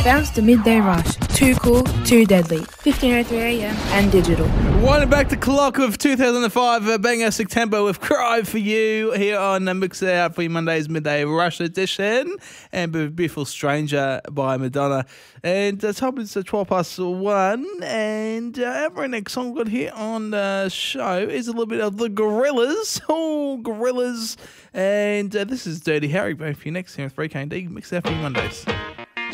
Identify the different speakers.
Speaker 1: Bounce to Midday Rush. Too Cool, Too Deadly. 15:03am and digital.
Speaker 2: Winding back the clock of 2005, banger September with Cry For You here on Mix It Out for you Monday's Midday Rush edition. And Beautiful Stranger by Madonna. And time is 1:12. And our very next song we've got here on the show is a little bit of the Gorillaz. Oh, Gorillaz. And this is Dirty Harry. Both for you next here with 3KD. Mix It Out for you Mondays.